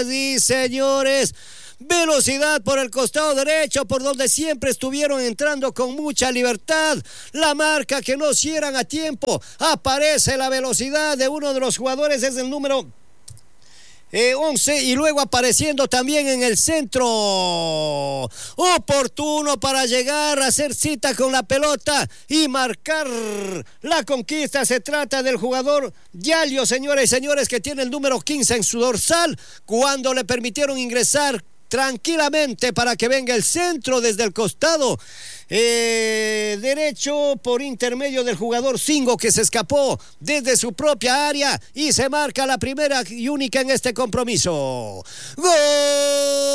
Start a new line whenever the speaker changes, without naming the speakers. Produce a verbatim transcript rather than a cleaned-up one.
señoras y señores. Velocidad por el costado derecho, por donde siempre estuvieron entrando con mucha libertad. La marca que no cierran a tiempo. Aparece la velocidad de uno de los jugadores, es el número Eh, once, y luego apareciendo también en el centro, oportuno para llegar a hacer cita con la pelota y marcar la conquista. Se trata del jugador Yalio, señores y señores, que tiene el número quince en su dorsal, cuando le permitieron ingresar tranquilamente para que venga el centro desde el costado eh, derecho por intermedio del jugador Singo, que se escapó desde su propia área y se marca la primera y única en este compromiso. ¡Gol!